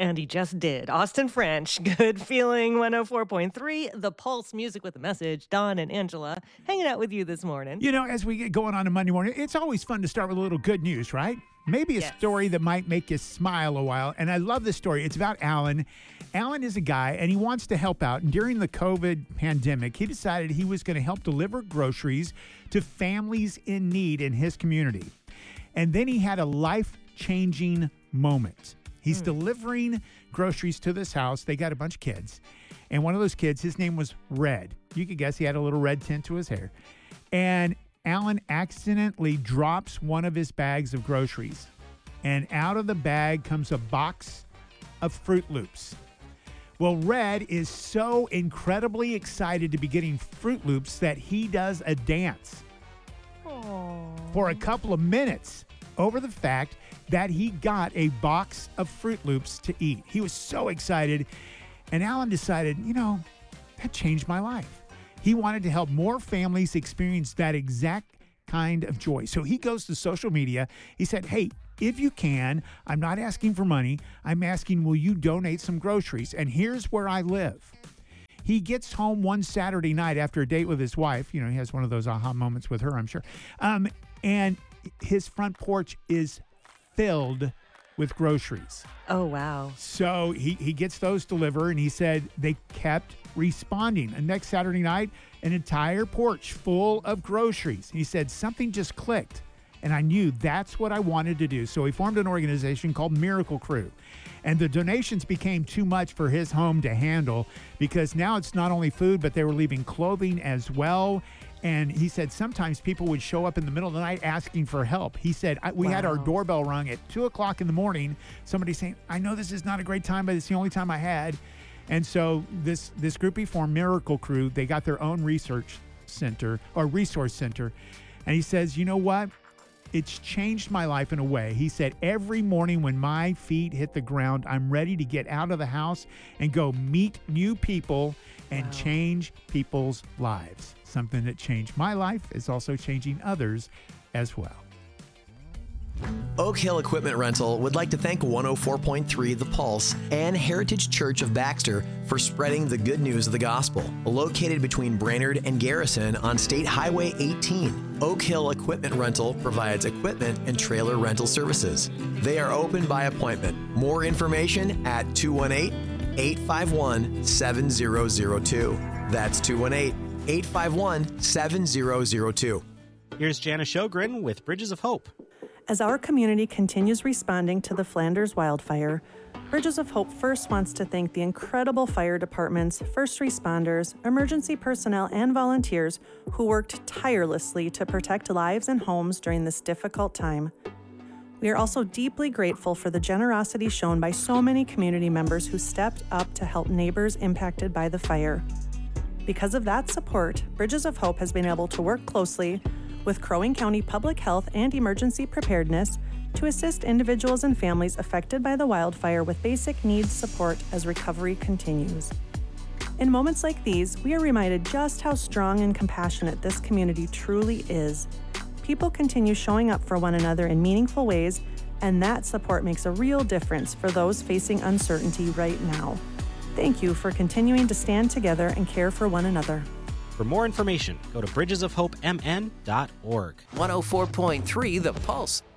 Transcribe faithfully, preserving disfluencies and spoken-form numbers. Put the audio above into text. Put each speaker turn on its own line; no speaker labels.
And he just did. Austin French, Good Feeling one oh four point three, The Pulse, Music with a Message. Don and Angela hanging out with you this morning.
You know, as we get going on a Monday morning, it's always fun to start with a little good news, right? Maybe a
Yes.
story that might make you smile a while. And I love this story. It's about Alan. Alan is a guy, and he wants to help out. And during the COVID pandemic, he decided he was going to help deliver groceries to families in need in his community. And then he had a life-changing moment. He's mm. delivering groceries to this house. They got a bunch of kids. And one of those kids, his name was Red. You could guess he had a little red tint to his hair. And Alan accidentally drops one of his bags of groceries. And out of the bag comes a box of Fruit Loops. Well, Red is so incredibly excited to be getting Fruit Loops that he does a dance
Aww.
for a couple of minutes over the fact that he got a box of Fruit Loops to eat. He was so excited. And Alan decided, you know, that changed my life. He wanted to help more families experience that exact kind of joy. So he goes to social media. He said, hey, if you can, I'm not asking for money. I'm asking, will you donate some groceries? And here's where I live. He gets home one Saturday night after a date with his wife. You know, he has one of those aha moments with her, I'm sure. Um, and his front porch is filled with groceries.
Oh, wow.
So he, he gets those delivered, and he said they kept responding. And next Saturday night, an entire porch full of groceries. He said something just clicked, and I knew that's what I wanted to do. So he formed an organization called Miracle Crew. And the donations became too much for his home to handle because now it's not only food, but they were leaving clothing as well. And he said sometimes people would show up in the middle of the night asking for help. He said, I, we
wow.
had our doorbell rung at two o'clock in the morning. Somebody saying, I know this is not a great time, but it's the only time I had. And so this, this group he formed, Miracle Crew, they got their own research center or resource center. And he says, you know what? It's changed my life in a way. He said, every morning when my feet hit the ground, I'm ready to get out of the house and go meet new people and wow. change people's lives. Something that changed my life is also changing others as well.
Oak Hill Equipment Rental would like to thank one oh four point three The Pulse and Heritage Church of Baxter for spreading the good news of the gospel. Located between Brainerd and Garrison on State Highway eighteen, Oak Hill Equipment Rental provides equipment and trailer rental services. They are open by appointment. More information at two one eight, eight five one, seven zero zero two. That's two one eight, eight five one, seven zero zero two.
Here's Jana Shogren with Bridges of Hope.
As our community continues responding to the Flanders wildfire, Bridges of Hope first wants to thank the incredible fire departments, first responders, emergency personnel, and volunteers who worked tirelessly to protect lives and homes during this difficult time. We are also deeply grateful for the generosity shown by so many community members who stepped up to help neighbors impacted by the fire. Because of that support, Bridges of Hope has been able to work closely with Crow Wing County Public Health and Emergency Preparedness to assist individuals and families affected by the wildfire with basic needs support as recovery continues. In moments like these, we are reminded just how strong and compassionate this community truly is. People continue showing up for one another in meaningful ways, and that support makes a real difference for those facing uncertainty right now. Thank you for continuing to stand together and care for one another.
For more information, go to bridges of hope m n dot org.
one oh four point three The Pulse.